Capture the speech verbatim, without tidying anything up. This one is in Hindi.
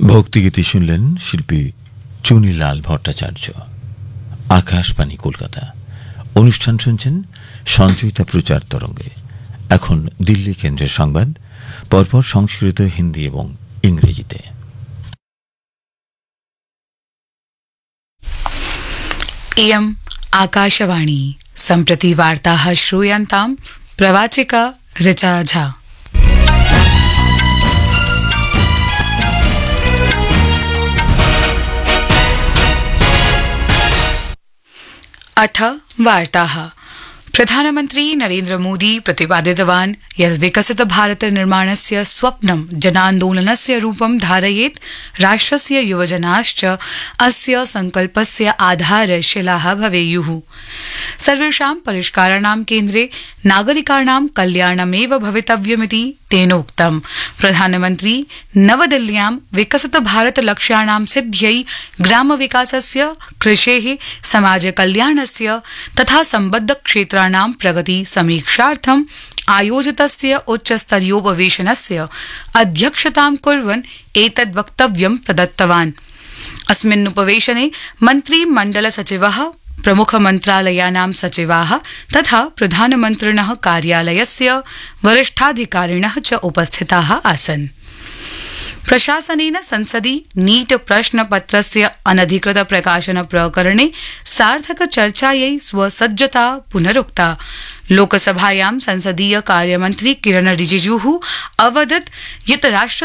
ভক্তিগীতি শুনলেন শিল্পী চুনিলাল ভট্টাচার্য। আকাশবাণী কলকাতা। অনুষ্ঠান শুনছেন সঞ্চয়িতা প্রচার তরঙ্গে। এখন দিল্লি কেন্দ্রের সংবাদ, পরপর সংস্কৃত, হিন্দি এবং ইংরেজিতে। इयम् आकाशवाणी। सम्प्रति वार्ताः श्रूयन्ताम् प्रवाचिका ऋचा झा। अथ वार्ताः। प्रधानमन्त्री नरेन्द्र मोदी प्रतिपादितवान् यत् विकसित भारत निर्माणस्य स्वप्नं जनान्दोलनस्य रूपं धारयेत्। राष्ट्रस्य युवजनाश्च अस्य संकल्पस्य आधारशिलाः भवेयुः। सर्वेषां परिष्काराणां केन्द्रे नागरिकाणां कल्याणमेव भवितव्यमिति तेनोक्तम्। प्रधानमन्त्री नवदिल्ल्यां विकसित भारत लक्ष्याणां सिद्ध्यै ग्रामविकासस्य, कृषेः, समाजकल्याणस्य तथा सम्बद्ध क्षेत्राणां प्रगति समीक्षार्थम् आयोजितस्य उच्चस्तरीयोपवेशनस्य अध्यक्षतां कुर्वन् एतद् वक्तव्यं प्रदत्तवान्। अस्मिन् उपवेशने मन्त्रिमण्डल सचिवः, प्रमुख मन्त्रालयानां सचिवाः तथा प्रधानमन्त्रिणः कार्यालयस्य वरिष्ठाधिकारिणः च उपस्थिताः आसन्। प्रशासनेन संसदि नीट प्रश्नपत्रस्य अनधिकृत प्रकाशन प्रकरणे सार्थक चर्चायै स्वसज्जता पुनरुक्ता। लोकसभायां संसदीय कार्यमन्त्री किरण रिजिजूः अवदत् यत् राष्ट्र